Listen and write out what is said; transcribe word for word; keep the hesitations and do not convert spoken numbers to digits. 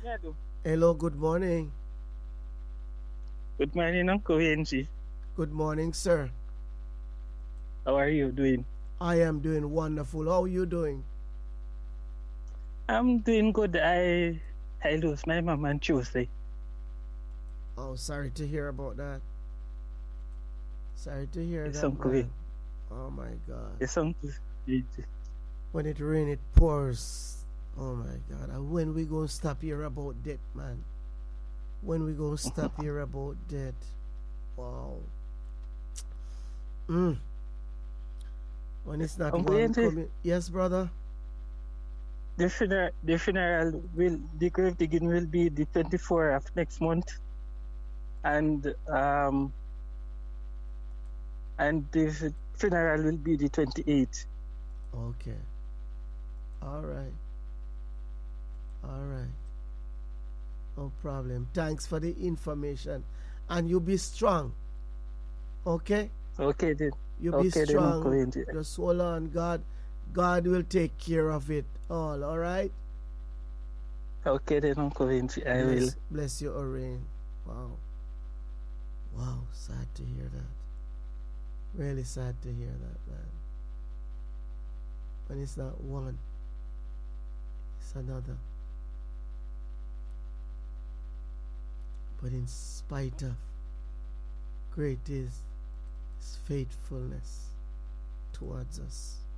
I do? Hello, good morning. Good morning, Uncle Angie. Good morning, sir. How are you doing? I am doing wonderful. How are you doing? I'm doing good. I I lost my mom on Tuesday. Oh, sorry to hear about that. Sorry to hear It's that, Uncle Angie. man. Oh my God. It's Uncle Angie. When it rain, it pours. Oh my God. And when we gonna stop here about that, man? When we gonna stop here about that? Wow. Mm. When it's not Uncle one Angie, coming. Yes, brother. the funeral, the funeral will, the grave digging will be the twenty-fourth of next month, and um, and the funeral will be the twenty-eighth. Okay. All right. All right. No problem. Thanks for the information. And you be strong. Okay? Okay then. You be Okay then, Uncle strong. Angie. Just hold on. God God will take care of it all. All right? Okay then, Uncle Angie. I will. Bless bless you, Orain. Wow. Wow. Sad to hear that. Really sad to hear that, man. When it's not one, it's another. But in spite of, great is his faithfulness towards us.